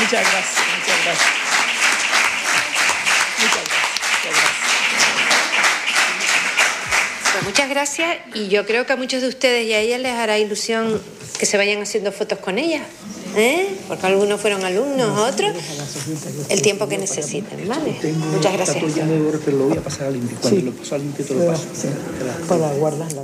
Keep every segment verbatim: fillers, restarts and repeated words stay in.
Muchas gracias, muchas gracias. Muchas gracias, muchas gracias. Pues muchas gracias, y yo creo que a muchos de ustedes y a ellas les hará ilusión que se vayan haciendo fotos con ellas, ¿eh? Porque algunos fueron alumnos, otros, el tiempo que necesiten, ¿vale? Muchas gracias. Pero lo voy a pasar a limpio. Cuando lo paso a limpio, te lo paso. Para guardarla.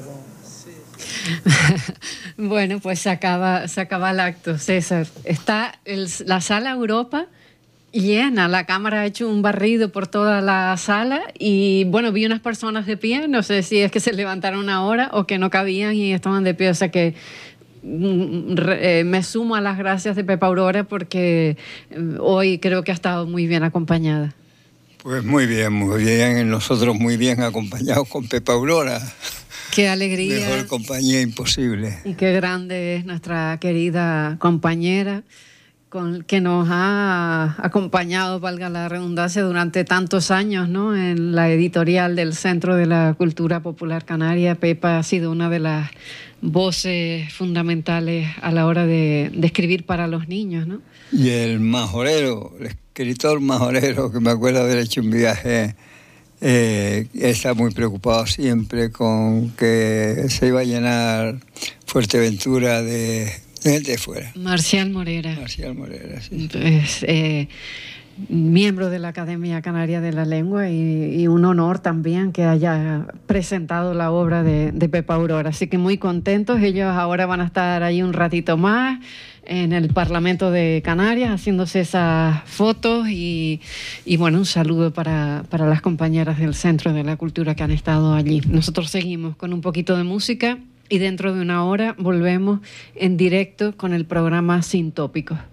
Bueno, pues se acaba, se acaba el acto, César. Está el, la sala Europa llena, la cámara ha hecho un barrido por toda la sala y, bueno, vi unas personas de pie, no sé si es que se levantaron ahora o que no cabían y estaban de pie, o sea que eh, me sumo a las gracias de Pepa Aurora porque hoy creo que ha estado muy bien acompañada. Pues muy bien, muy bien, nosotros muy bien acompañados con Pepa Aurora. Qué alegría. Mejor compañía imposible. Y qué grande es nuestra querida compañera con, que nos ha acompañado, valga la redundancia, durante tantos años, ¿no? En la editorial del Centro de la Cultura Popular Canaria. Pepa ha sido una de las voces fundamentales a la hora de, de escribir para los niños, ¿no? Y el majorero, el escritor majorero, que me acuerdo haber hecho un viaje... Eh, está muy preocupado siempre con que se iba a llenar Fuerteventura de, de gente de fuera. Marcial Morera. Marcial Morera, sí. Entonces, eh, miembro de la Academia Canaria de la Lengua y, y un honor también que haya presentado la obra de, de Pepa Aurora. Así que muy contentos. Ellos ahora van a estar ahí un ratito más en el Parlamento de Canarias haciéndose esas fotos y, y bueno, un saludo para, para las compañeras del Centro de la Cultura que han estado allí. Nosotros seguimos con un poquito de música y dentro de una hora volvemos en directo con el programa Sin Tópicos.